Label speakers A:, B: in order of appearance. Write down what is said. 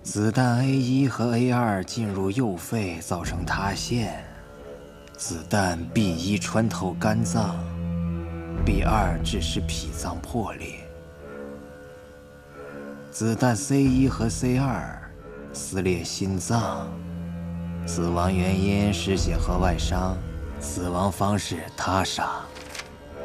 A: 子弹 A1 和 A2 进入右肺，造成塌陷；子弹 B1 穿透肝脏，B2 致使脾脏破裂。子弹 C1 和 C2 撕裂心脏，死亡原因失血和外伤，死亡方式他杀。